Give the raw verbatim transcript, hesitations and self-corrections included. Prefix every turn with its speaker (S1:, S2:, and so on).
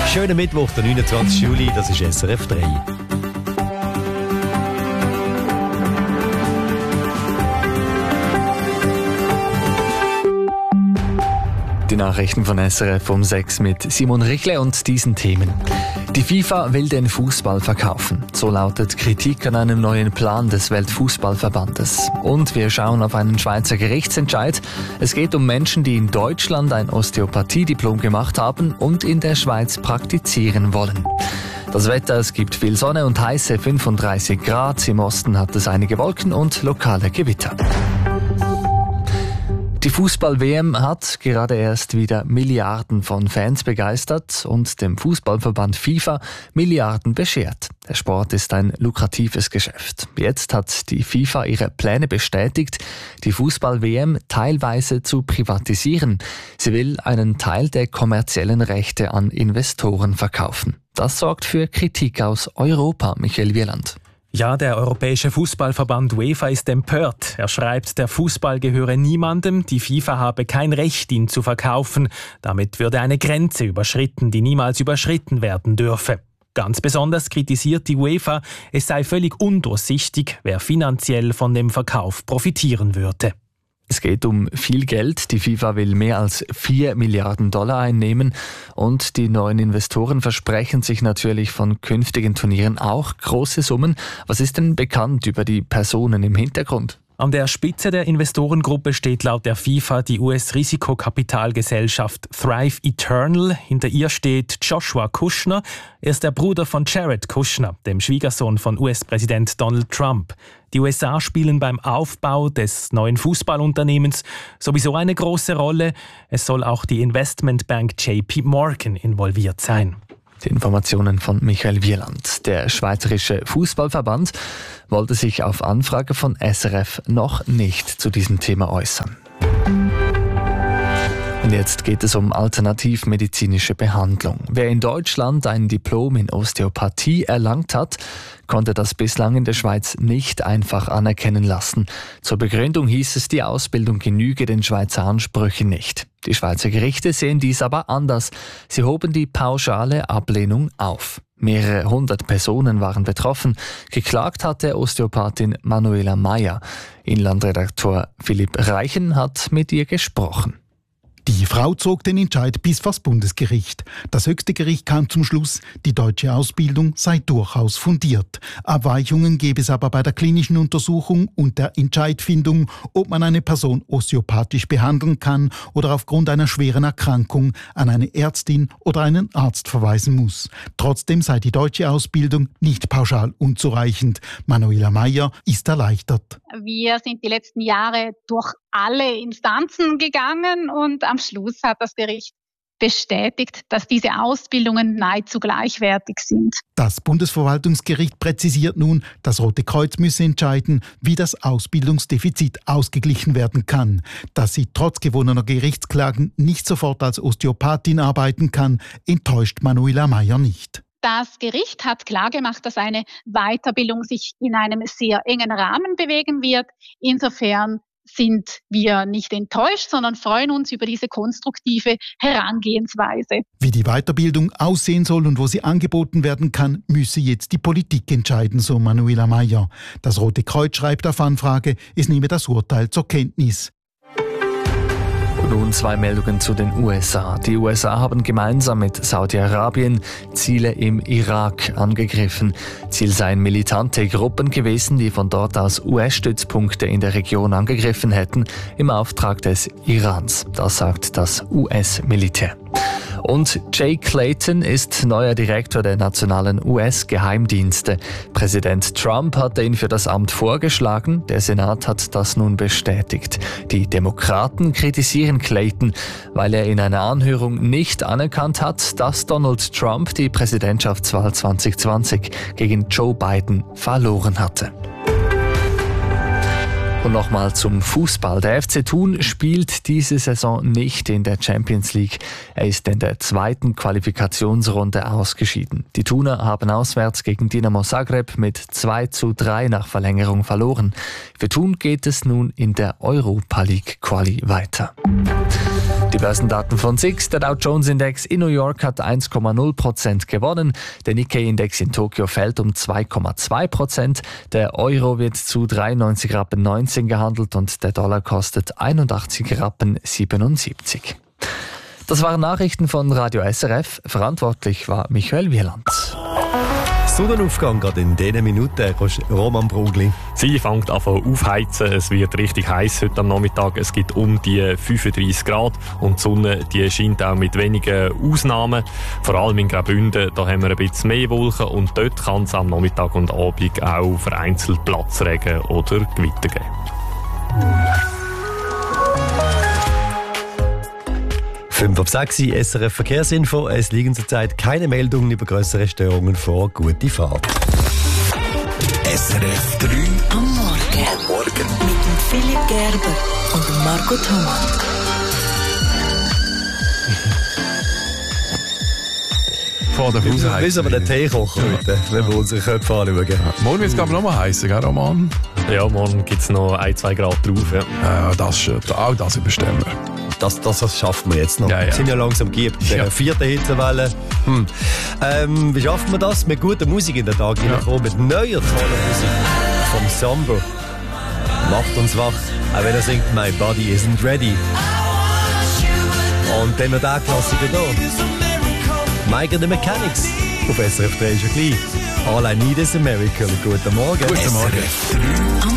S1: Schönen Mittwoch, der neunundzwanzigsten Juli, das ist S R F drei.
S2: Die Nachrichten von S R F um sechs mit Simon Richle und diesen Themen. Die FIFA will den Fußball verkaufen. So lautet Kritik an einem neuen Plan des Weltfußballverbandes. Und wir schauen auf einen Schweizer Gerichtsentscheid. Es geht um Menschen, die in Deutschland ein Osteopathie-Diplom gemacht haben und in der Schweiz praktizieren wollen. Das Wetter, es gibt viel Sonne und heiße fünfunddreißig Grad. Im Osten hat es einige Wolken und lokale Gewitter. Die Fußball-W M hat gerade erst wieder Milliarden von Fans begeistert und dem Fußballverband FIFA Milliarden beschert. Der Sport ist ein lukratives Geschäft. Jetzt hat die FIFA ihre Pläne bestätigt, die Fußball-W M teilweise zu privatisieren. Sie will einen Teil der kommerziellen Rechte an Investoren verkaufen. Das sorgt für Kritik aus Europa, Michael Wieland.
S3: Ja, der Europäische Fußballverband UEFA ist empört. Er schreibt, der Fußball gehöre niemandem, die FIFA habe kein Recht, ihn zu verkaufen. Damit würde eine Grenze überschritten, die niemals überschritten werden dürfe. Ganz besonders kritisiert die UEFA, es sei völlig undurchsichtig, wer finanziell von dem Verkauf profitieren würde.
S2: Es geht um viel Geld. Die FIFA will mehr als vier Milliarden Dollar einnehmen und die neuen Investoren versprechen sich natürlich von künftigen Turnieren auch große Summen. Was ist denn bekannt über die Personen im Hintergrund?
S3: An der Spitze der Investorengruppe steht laut der FIFA die U S-Risikokapitalgesellschaft Thrive Eternal. Hinter ihr steht Joshua Kushner. Er ist der Bruder von Jared Kushner, dem Schwiegersohn von U S-Präsident Donald Trump. Die U S A spielen beim Aufbau des neuen Fußballunternehmens sowieso eine große Rolle. Es soll auch die Investmentbank J P Morgan involviert sein.
S2: Die Informationen von Michael Wieland. Der Schweizerische Fußballverband wollte sich auf Anfrage von S R F noch nicht zu diesem Thema äußern. Und jetzt geht es um alternativmedizinische Behandlung. Wer in Deutschland ein Diplom in Osteopathie erlangt hat, konnte das bislang in der Schweiz nicht einfach anerkennen lassen. Zur Begründung hieß es, die Ausbildung genüge den Schweizer Ansprüchen nicht. Die Schweizer Gerichte sehen dies aber anders. Sie hoben die pauschale Ablehnung auf. Mehrere hundert Personen waren betroffen. Geklagt hatte Osteopathin Manuela Meyer. Inlandredaktor Philipp Reichen hat mit ihr gesprochen.
S4: Die Frau zog den Entscheid bis vors Bundesgericht. Das höchste Gericht kam zum Schluss, die deutsche Ausbildung sei durchaus fundiert. Abweichungen gäbe es aber bei der klinischen Untersuchung und der Entscheidfindung, ob man eine Person osteopathisch behandeln kann oder aufgrund einer schweren Erkrankung an eine Ärztin oder einen Arzt verweisen muss. Trotzdem sei die deutsche Ausbildung nicht pauschal unzureichend. Manuela Meyer ist erleichtert.
S5: Wir sind die letzten Jahre durch alle Instanzen gegangen und am Schluss hat das Gericht bestätigt, dass diese Ausbildungen nahezu gleichwertig sind.
S4: Das Bundesverwaltungsgericht präzisiert nun, das Rote Kreuz müsse entscheiden, wie das Ausbildungsdefizit ausgeglichen werden kann. Dass sie trotz gewonnener Gerichtsklagen nicht sofort als Osteopathin arbeiten kann, enttäuscht Manuela Meyer nicht.
S5: Das Gericht hat klargemacht, dass eine Weiterbildung sich in einem sehr engen Rahmen bewegen wird. Insofern sind wir nicht enttäuscht, sondern freuen uns über diese konstruktive Herangehensweise.
S4: Wie die Weiterbildung aussehen soll und wo sie angeboten werden kann, müsse jetzt die Politik entscheiden, so Manuela Meyer. Das Rote Kreuz schreibt auf Anfrage, es nehme das Urteil zur Kenntnis.
S2: Nun zwei Meldungen zu den U S A. Die U S A haben gemeinsam mit Saudi-Arabien Ziele im Irak angegriffen. Ziel seien militante Gruppen gewesen, die von dort aus U S-Stützpunkte in der Region angegriffen hätten, im Auftrag des Irans. Das sagt das U S-Militär. Und Jay Clayton ist neuer Direktor der nationalen U S-Geheimdienste. Präsident Trump hatte ihn für das Amt vorgeschlagen. Der Senat hat das nun bestätigt. Die Demokraten kritisieren Clayton, weil er in einer Anhörung nicht anerkannt hat, dass Donald Trump die Präsidentschaftswahl zwanzig zwanzig gegen Joe Biden verloren hatte. Und nochmal zum Fußball. Der F C Thun spielt diese Saison nicht in der Champions League. Er ist in der zweiten Qualifikationsrunde ausgeschieden. Die Thuner haben auswärts gegen Dinamo Zagreb mit zwei zu drei nach Verlängerung verloren. Für Thun geht es nun in der Europa League Quali weiter. Die Börsendaten von S I X. Der Dow Jones Index in New York hat eins Komma null Prozent gewonnen. Der Nikkei-Index in Tokio fällt um zwei Komma zwei Prozent. Der Euro wird zu dreiundneunzig Rappen neunzehn gehandelt und der Dollar kostet einundachtzig Rappen siebenundsiebzig. Das waren Nachrichten von Radio S R F. Verantwortlich war Michael Wieland.
S1: Sonnenaufgang gerade in diesen Minuten, Roman Brugli.
S6: Sie fängt an aufheizen, es wird richtig heiß heute am Nachmittag. Es gibt um die fünfunddreissig Grad und die Sonne die scheint auch mit wenigen Ausnahmen. Vor allem in Graubünden, da haben wir ein bisschen mehr Wolken und dort kann es am Nachmittag und Abend auch vereinzelt Platzregen oder Gewitter geben.
S1: fünf ab sechs, S R F Verkehrsinfo. Es liegen zurzeit keine Meldungen über grössere Störungen vor. Gute Fahrt.
S7: S R F drei am Morgen. Am Morgen. Mit dem Philipp Gerber und dem Marco Thomas.
S8: Vor der Fuß heiß.
S1: Wir müssen aber den Tee kochen heute, wenn wir unsere Köpfe anschauen. Ja.
S8: Morgen wird es glaube ich noch mal heißer, gell, Roman?
S6: Ja, morgen gibt es noch ein, zwei Grad drauf. Ja,
S8: ja das schon. Auch das überstimmen wir.
S1: Das, das, das schaffen wir jetzt noch.
S8: Ja, ja.
S1: Wir sind ja langsam geübt. Ja. Der vierten Hitzewelle. Hm. Ähm, wie schaffen wir das? Mit guter Musik in den Tag ja. hineinkommen, mit neuer toller Musik vom Sambo. Macht uns wach, auch wenn er singt My Body Isn't Ready. Und dann noch der Klassiker hier. Mike and the Mechanics. Auf S R F drei schon gleich. All I Need is a Miracle. Guten Morgen.
S8: Guten Morgen.